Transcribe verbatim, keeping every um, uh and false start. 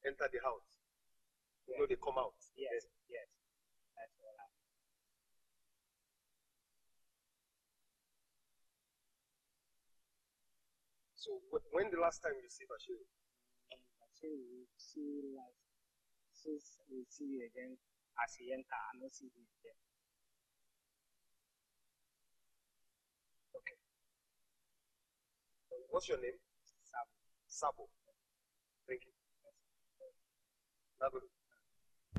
enter the house. You Yes. know, they come out. Yes, yes. That's all right. So wh- when the last time you see Bashiru? And Bashir we see last since we see again as he enter, I don't see him again. Okay. What's your name? Sabo. Sabo. Thank you. Yes. Nagodu.